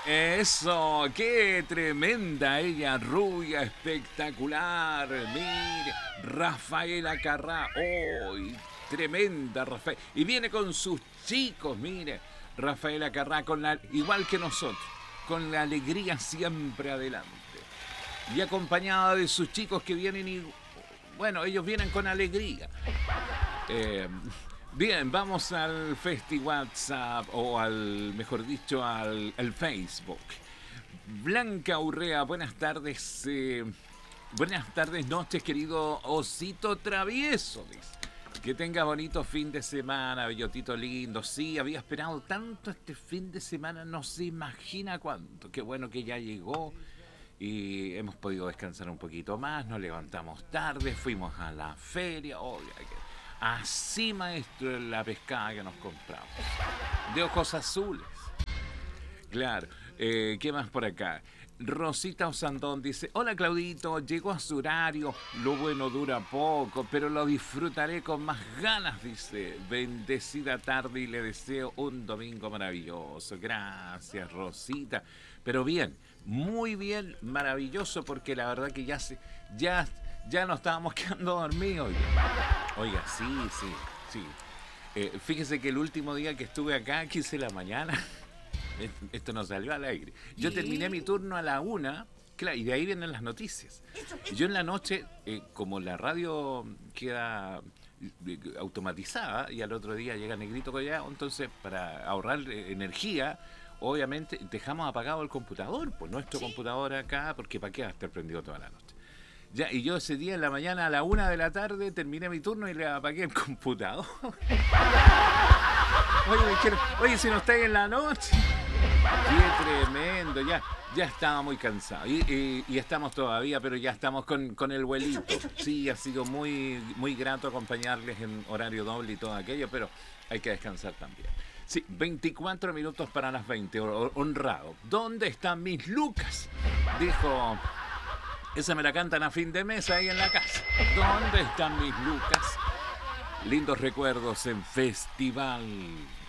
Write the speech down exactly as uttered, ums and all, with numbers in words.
Eso, qué tremenda ella, rubia, espectacular. Mire, Rafaela Carrá, hoy, tremenda Rafael. Y viene con sus chicos, mire, Rafaela Carrá, con la, igual que nosotros, con la alegría siempre adelante. Y acompañada de sus chicos que vienen y, bueno, ellos vienen con alegría. Eh, Bien, vamos al Festi WhatsApp o al, mejor dicho, al, al Facebook. Blanca Urrea, buenas tardes. Eh, buenas tardes, noches, querido osito travieso. Dice. Que tenga bonito fin de semana, bellotito lindo. Sí, había esperado tanto este fin de semana, no se imagina cuánto. Qué bueno que ya llegó y hemos podido descansar un poquito más. Nos levantamos tarde, fuimos a la feria. Oh, así, maestro, la pescada que nos compramos. De ojos azules. Claro. Eh, ¿Qué más por acá? Rosita Osandón dice: hola Claudito, llegó a su horario. Lo bueno dura poco, pero lo disfrutaré con más ganas, dice. Bendecida tarde y le deseo un domingo maravilloso. Gracias, Rosita. Pero bien, muy bien, maravilloso, porque la verdad que ya se, ya, ya nos estábamos quedando dormidos. Oiga, sí, sí, sí. Eh, fíjese que el último día que estuve acá, quince de la mañana, esto no salió al aire. Yo terminé mi turno a la una, claro, y de ahí vienen las noticias. Yo en la noche, eh, como la radio queda automatizada y al otro día llega Negrito Collado, entonces para ahorrar energía, obviamente dejamos apagado el computador, pues nuestro ¿Sí? computador acá, porque para qué va a estar prendido toda la noche. Ya, y yo ese día en la mañana a la una de la tarde terminé mi turno y le apagué el computador. Oye, quiero, oye, si no estáis en la noche. Qué tremendo, ya, ya estaba muy cansado. Y, y, y estamos todavía, pero ya estamos con, con el vuelito. Sí, ha sido muy, muy grato acompañarles en horario doble y todo aquello, pero hay que descansar también. Sí, veinticuatro minutos para las veinte, honrado. ¿Dónde están mis lucas? Dijo... Esa me la cantan a fin de mes ahí en la casa. ¿Dónde están mis lucas? Lindos recuerdos en Festival